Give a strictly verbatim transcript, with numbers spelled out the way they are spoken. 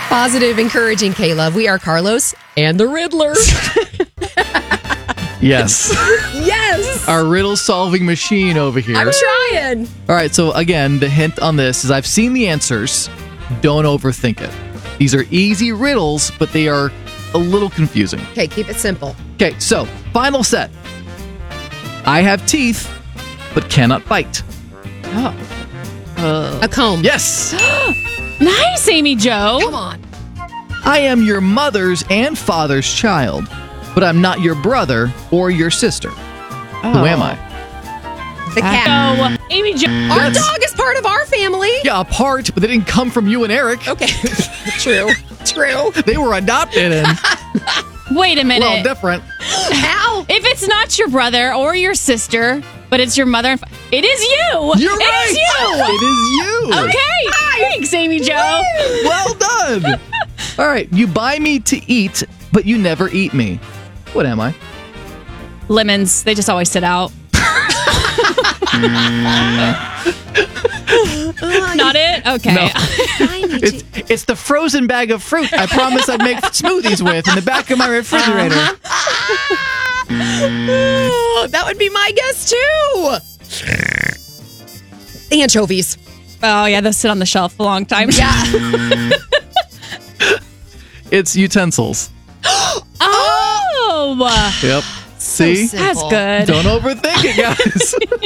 Positive, encouraging K-Love. We are Carlos and the Riddler. Yes. Yes. Our riddle-solving machine over here. I'm trying. All right, so again, the hint on this is I've seen the answers. Don't overthink it. These are easy riddles, but they are a little confusing. Okay, keep it simple. Okay, so final set. I have teeth, but cannot bite. Oh. A comb. Yes. Nice, Amy Jo. Come on. I am your mother's and father's child, but I'm not your brother or your sister. Who am I? The cat. Oh, Amy Jo. Our dog is part of our family. Yeah, a part, but they didn't come from you and Eric. Okay. True. True. They were adopted and, Wait a minute. well, different. How? If it's not your brother or your sister, but it's your mother, and fa- it is you. You're It right. is you. It is you. Okay. Thanks, Amy Jo. Well done. All right, you buy me to eat, but you never eat me. What am I? Lemons. They just always sit out. Not it? Okay. No. It's, it's the frozen bag of fruit I promised I'd make smoothies with in the back of my refrigerator. Oh, that would be my guess too. Anchovies. Oh, yeah. Those sit on the shelf a long time. Yeah. It's utensils. Oh. Yep. See? simple. That's good. Don't overthink it, guys.